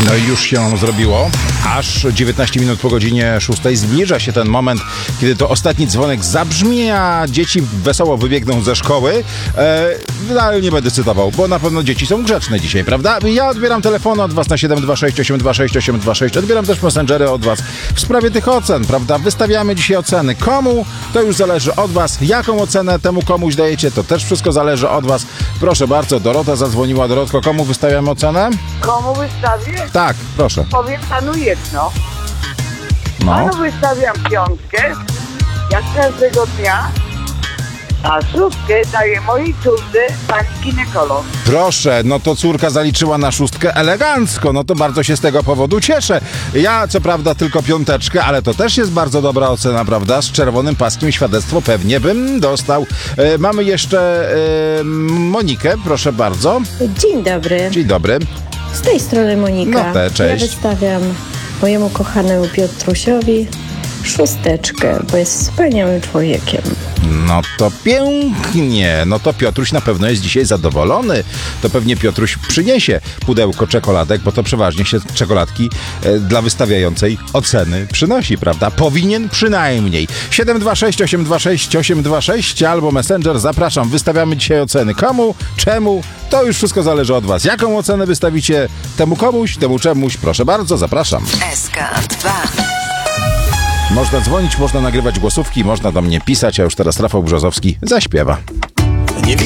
No i już się zrobiło. Aż 19 minut po godzinie 6 zbliża się ten moment, kiedy to ostatni dzwonek zabrzmi, a dzieci wesoło wybiegną ze szkoły. Ale nie będę cytował, bo na pewno dzieci są grzeczne dzisiaj, prawda? Ja odbieram telefony od was na 726 826 826. Odbieram też messengery od was w sprawie tych ocen, prawda? Wystawiamy dzisiaj oceny. Komu? To już zależy od was. Jaką ocenę temu komuś dajecie? To też wszystko zależy od was. Proszę bardzo, Dorota zadzwoniła. Dorotko, komu wystawiamy ocenę? Komu wystawię? Tak, proszę. Powiem panu jedno. No. Panu wystawiam 5, jak każdego dnia, a 6 daję mojej córce, pani ginekolog. Proszę, no to córka zaliczyła na 6 elegancko, no to bardzo się z tego powodu cieszę. Ja co prawda tylko 5, ale to też jest bardzo dobra ocena, prawda? Z czerwonym paskiem świadectwo pewnie bym dostał. Mamy jeszcze Monikę, proszę bardzo. Dzień dobry. Dzień dobry. Z tej strony Monika. No cześć. Ja wystawiam mojemu kochanemu Piotrusiowi 6, bo jest wspaniałym człowiekiem. No to pięknie. No to Piotruś na pewno jest dzisiaj zadowolony. To pewnie Piotruś przyniesie pudełko czekoladek, bo to przeważnie się czekoladki dla wystawiającej oceny przynosi, prawda? Powinien przynajmniej. 726 826 826 albo Messenger. Zapraszam. Wystawiamy dzisiaj oceny. Komu? Czemu? To już wszystko zależy od was. Jaką ocenę wystawicie temu komuś, temu czemuś? Proszę bardzo, zapraszam. SK2. Można dzwonić, można nagrywać głosówki, można do mnie pisać, a już teraz Rafał Brzozowski zaśpiewa.